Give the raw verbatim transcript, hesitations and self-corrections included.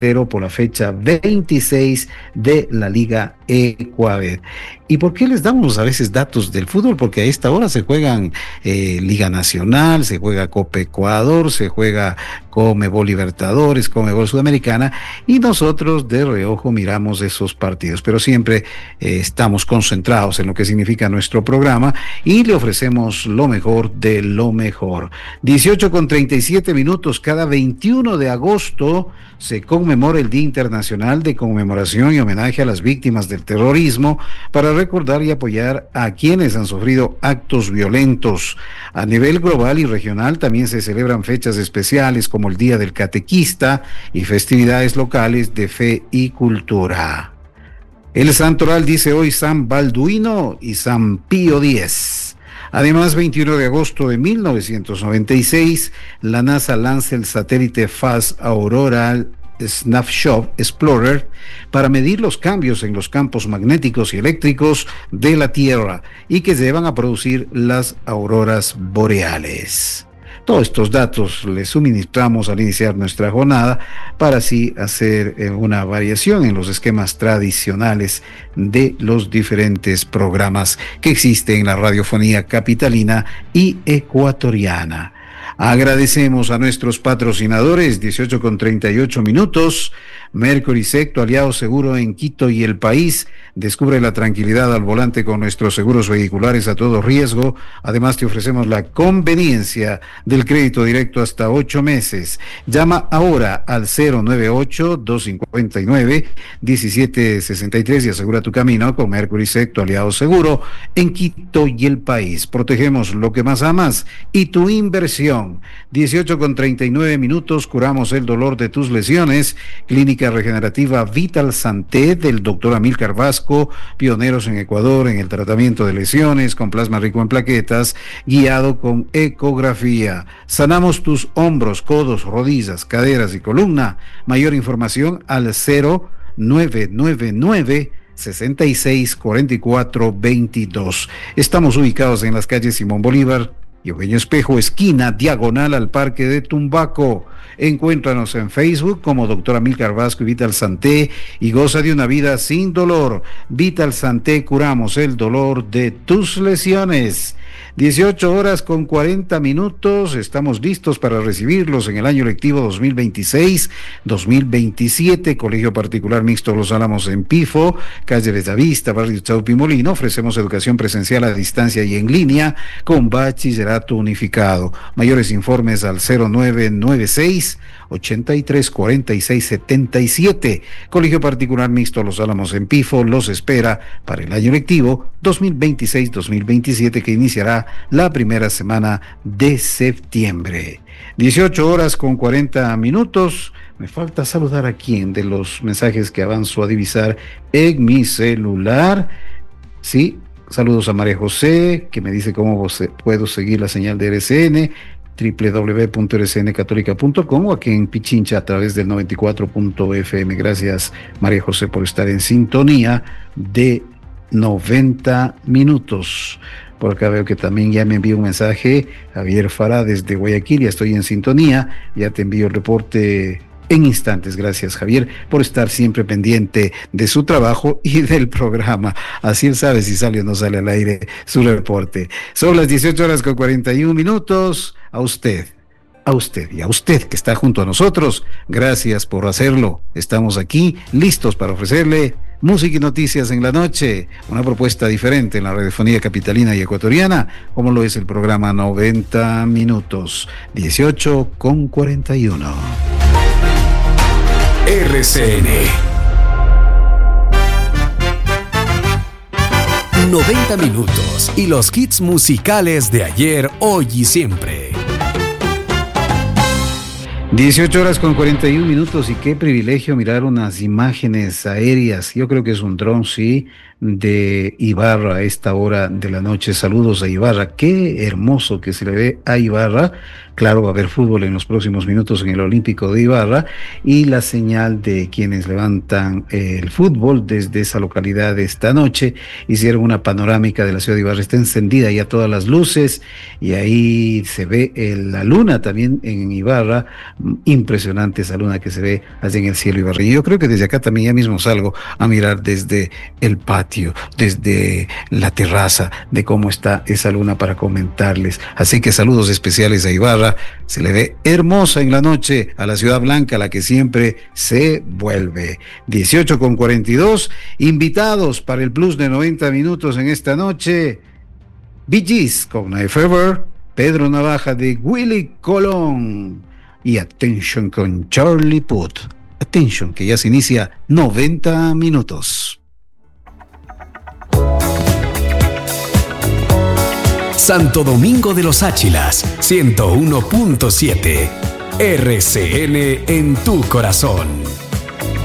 por la fecha veintiséis de la Liga Ecuabet. ¿Y por qué les damos a veces datos del fútbol? Porque a esta hora se juegan eh, Liga Nacional, se juega Copa Ecuador, se juega Conmebol Libertadores, Conmebol Sudamericana, y nosotros de reojo miramos esos partidos, pero siempre eh, estamos concentrados en lo que significa nuestro programa y le ofrecemos lo mejor de lo mejor. dieciocho con treinta y siete minutos, cada veintiuno de agosto se conmemora el Día Internacional de Conmemoración y Homenaje a las Víctimas del Terrorismo para recordar y apoyar a quienes han sufrido actos violentos. A nivel global y regional también se celebran fechas especiales como el Día del Catequista y festividades locales de fe y cultura. El santoral dice hoy San Balduino y San Pío X. Además, veintiuno de agosto de mil novecientos noventa y seis, la NASA lanza el satélite Fast Auroral Snapshot Explorer para medir los cambios en los campos magnéticos y eléctricos de la Tierra y que llevan a producir las auroras boreales. Todos estos datos les suministramos al iniciar nuestra jornada para así hacer eh, una variación en los esquemas tradicionales de los diferentes programas que existen en la radiofonía capitalina y ecuatoriana. Agradecemos a nuestros patrocinadores, dieciocho con treinta y ocho minutos. Mercury Secto, aliado seguro en Quito y el país. Descubre la tranquilidad al volante con nuestros seguros vehiculares a todo riesgo. Además, te ofrecemos la conveniencia del crédito directo hasta ocho meses. Llama ahora al cero nueve ocho, dos cinco nueve, uno siete seis tres y asegura tu camino con Mercury Secto, aliado seguro en Quito y el país. Protegemos lo que más amas y tu inversión. dieciocho con treinta y nueve minutos, curamos el dolor de tus lesiones. Clínica Regenerativa Vital Santé del doctor Amílcar Vasco, pioneros en Ecuador en el tratamiento de lesiones con plasma rico en plaquetas, guiado con ecografía. Sanamos tus hombros, codos, rodillas, caderas y columna. Mayor información al cero nueve nueve nueve, sesenta y seis, cuarenta y cuatro, veintidós. Estamos ubicados en las calles Simón Bolívar y Eugenio Espejo, esquina diagonal al Parque de Tumbaco. Encuéntranos en Facebook como doctor Amílcar Vasco y Vital Santé y goza de una vida sin dolor. Vital Santé, curamos el dolor de tus lesiones. dieciocho horas con cuarenta minutos, estamos listos para recibirlos en el año lectivo dos mil veintiséis dos mil veintisiete, Colegio Particular Mixto Los Álamos en Pifo, calle Bellavista, barrio Chaupi Molino. Ofrecemos educación presencial a distancia y en línea con bachillerato unificado. Mayores informes al cero nueve nueve seis, ochenta y tres, cuarenta y seis, setenta y siete. Colegio Particular Mixto Los Álamos en Pifo los espera para el año lectivo dos mil veintiséis dos mil veintisiete, que iniciará la primera semana de septiembre. dieciocho horas con cuarenta minutos. Me falta saludar a quien de los mensajes que avanzo a divisar en mi celular. Sí, saludos a María José, que me dice cómo puedo seguir la señal de R C N, doble u doble u doble u punto r c n católica punto com, o aquí en Pichincha a través del noventa y cuatro punto f m. Gracias, María José, por estar en sintonía de noventa minutos. Por acá veo que también ya me envió un mensaje Javier Fará desde Guayaquil. Ya estoy en sintonía, ya te envío el reporte en instantes. Gracias, Javier, por estar siempre pendiente de su trabajo y del programa. Así él sabe si sale o no sale al aire su reporte. Son las dieciocho horas con cuarenta y un minutos. A usted, a usted y a usted que está junto a nosotros, gracias por hacerlo. Estamos aquí listos para ofrecerle música y noticias en la noche, una propuesta diferente en la radiofonía capitalina y ecuatoriana, como lo es el programa noventa minutos. dieciocho con cuarenta y uno. R C N noventa minutos y los hits musicales de ayer, hoy y siempre. dieciocho horas con cuarenta y un minutos, y qué privilegio mirar unas imágenes aéreas. Yo creo que es un dron, sí, de Ibarra a esta hora de la noche. Saludos a Ibarra. Qué hermoso que se le ve a Ibarra. Claro, va a haber fútbol en los próximos minutos en el Olímpico de Ibarra, y la señal de quienes levantan el fútbol desde esa localidad esta noche hicieron una panorámica de la ciudad de Ibarra. Está encendida ya todas las luces y ahí se ve el, la luna también en Ibarra. Impresionante esa luna que se ve allá en el cielo Ibarra. Y yo creo que desde acá también ya mismo salgo a mirar desde el patio, desde la terraza, de cómo está esa luna para comentarles. Así que saludos especiales a Ibarra. Se le ve hermosa en la noche a la Ciudad Blanca, la que siempre se vuelve. dieciocho con cuarenta y dos, invitados para el plus de noventa minutos en esta noche. Bee Gees con Night Fever, Pedro Navaja de Willy Colón y Attention con Charlie Puth. Attention, que ya se inicia noventa minutos. Santo Domingo de los Áchilas, ciento uno punto siete. R C N en tu corazón.